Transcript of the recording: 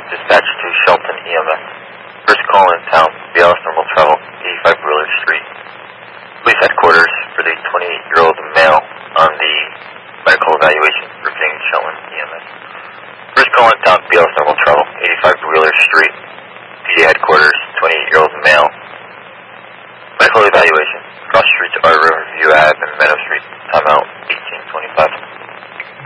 Dispatch to Shelton EMS. First call in town, BLS Normal Travel, 85 Wheeler Street. Police headquarters for the 28-year-old male on the medical evaluation representing Shelton EMS. First call in town, BLS Normal Travel, 85 Wheeler Street. PD headquarters, 28-year-old male